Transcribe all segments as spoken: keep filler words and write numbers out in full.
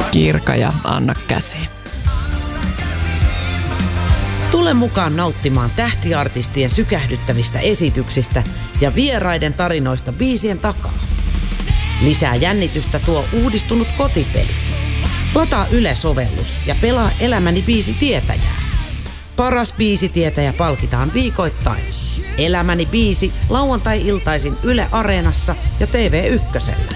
Kirka ja anna käsiin. Tule mukaan nauttimaan tähtiartistien sykähdyttävistä esityksistä ja vieraiden tarinoista biisien takaa. Lisää jännitystä tuo uudistunut kotipeli. Lataa Yle-sovellus ja pelaa Elämäni biisitietäjää. Paras biisitietäjä palkitaan viikoittain. Elämäni biisi lauantai-iltaisin Yle Areenassa ja T V Ykkösellä.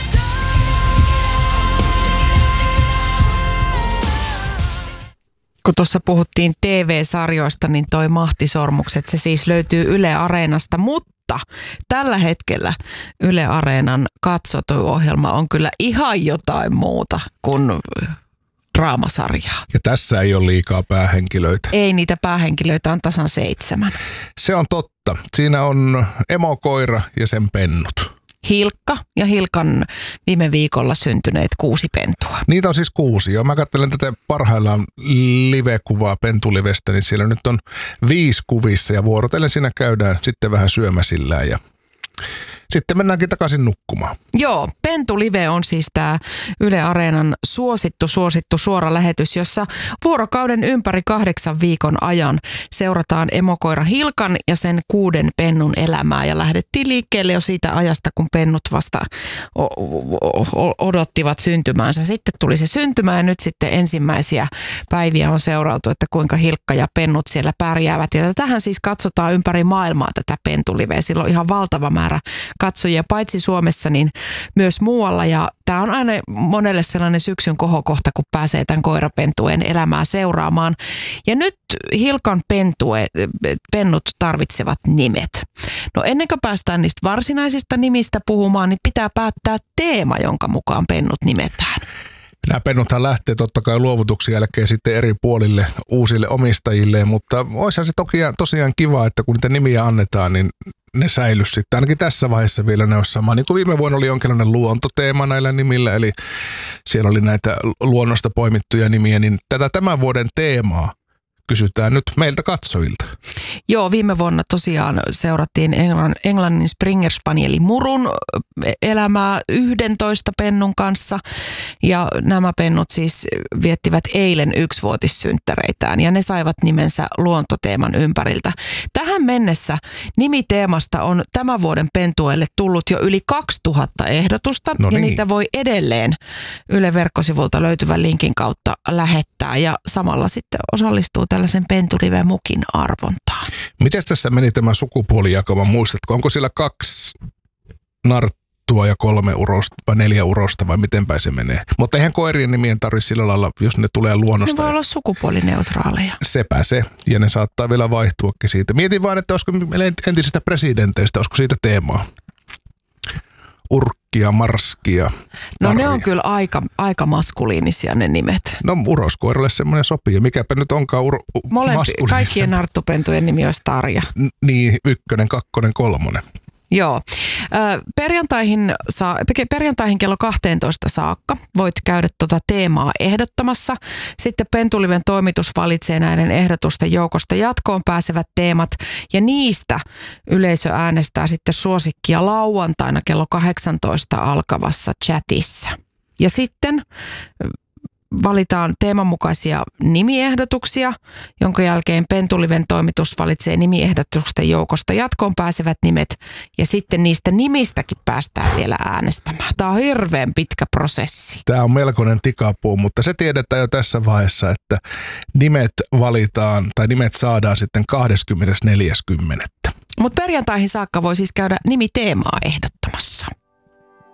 Kun tuossa puhuttiin T V-sarjoista, niin toi Mahtisormukset, se siis löytyy Yle Areenasta, mutta tällä hetkellä Yle Areenan katsotuohjelma on kyllä ihan jotain muuta kuin draamasarjaa. Ja tässä ei ole liikaa päähenkilöitä. Ei, niitä päähenkilöitä on tasan seitsemän. Se on totta. Siinä on emokoira ja sen pennut. Hilkka ja Hilkan viime viikolla syntyneet kuusi pentua. Niitä on siis kuusi. Joo, mä katselen tätä parhaillaan live-kuvaa pentulivestä, niin siellä nyt on viisi kuvissa ja vuorotellen siinä käydään sitten vähän syömäsillään ja sitten mennäänkin takaisin nukkumaan. Joo, Pentu Live on siis tämä Yle Areenan suosittu, suosittu suora lähetys, jossa vuorokauden ympäri kahdeksan viikon ajan seurataan emokoira Hilkan ja sen kuuden pennun elämää. Ja lähdettiin liikkeelle jo siitä ajasta, kun pennut vasta odottivat syntymäänsä. Sitten tuli se syntymä ja nyt sitten ensimmäisiä päiviä on seurautu, että kuinka Hilkka ja pennut siellä pärjäävät. Ja tähän siis katsotaan ympäri maailmaa tätä Pentu Liveä. Sillä on ihan valtava määrä katsojia paitsi Suomessa, niin myös muualla. Ja tämä on aina monelle sellainen syksyn kohokohta, kun pääsee tämän koirapentuen elämää seuraamaan. Ja nyt Hilkan pentue, pennut tarvitsevat nimet. No ennen kuin päästään niistä varsinaisista nimistä puhumaan, niin pitää päättää teema, jonka mukaan pennut nimetään. Nämä pennuthan lähtee totta kai luovutuksen jälkeen sitten eri puolille uusille omistajille, mutta olisihan se toki tosiaan kiva, että kun niitä nimiä annetaan, niin ne säilyisi sitten. Ainakin tässä vaiheessa vielä ne olisi sama. Niin kuin viime vuonna oli jonkinlainen luontoteema näillä nimillä, eli siellä oli näitä luonnosta poimittuja nimiä, niin tätä tämän vuoden teemaa kysytään nyt meiltä katsojilta. Joo, viime vuonna tosiaan seurattiin Englannin Springer Spanieli Murun elämää yhdentoista pennun kanssa. Ja nämä pennut siis viettivät eilen yksivuotissynttäreitään ja ne saivat nimensä luontoteeman ympäriltä. Tähän mennessä nimiteemasta on tämän vuoden pentueille tullut jo yli kaksituhatta ehdotusta. No niin. Ja niitä voi edelleen Yle verkkosivulta löytyvän linkin kautta lähettää ja samalla sitten osallistuu tällaisen Pentu Live-mukin arvontaan. Miten tässä meni tämä sukupuolijakoma, muistatko? Onko siellä kaksi narttua ja kolme urosta vai neljä urosta vai miten päin se menee? Mutta eihän koirien nimien tarvitse sillä lailla, jos ne tulee luonnosta. Ne voi olla sukupuolineutraaleja. Sepä se. Ja ne saattaa vielä vaihtuakin siitä. Mietin vaan, että olisiko entisistä presidenteistä, olisiko siitä teemaa? Urkkia, marskia. No ne on kyllä aika, aika maskuliinisia ne nimet. No uroskoiralle semmoinen sopii. Mikäpä nyt onkaan uro, Molempi, maskuliinista. kaikkien narttupentujen nimi olisi Tarja. N- niin, ykkönen, kakkonen, kolmonen. Joo. Perjantaihin, saa, perjantaihin kello kaksitoista saakka voit käydä tuota teemaa ehdottamassa. Sitten Pentu Liven toimitus valitsee näiden ehdotusten joukosta jatkoon pääsevät teemat ja niistä yleisö äänestää sitten suosikkia lauantaina kello kahdeksantoista alkavassa chatissa. Ja sitten valitaan teeman mukaisia nimiehdotuksia, jonka jälkeen Pentu Liven toimitus valitsee nimiehdotusten joukosta jatkoon pääsevät nimet ja sitten niistä nimistäkin päästään vielä äänestämään. Tämä on hirveän pitkä prosessi. Tämä on melkoinen tikapuu, mutta se tiedetään jo tässä vaiheessa, että nimet valitaan tai nimet saadaan sitten kahdeskymmenesneljäs kymmenettä. Mutta perjantaihin saakka voi siis käydä nimiteemaa ehdottamassa.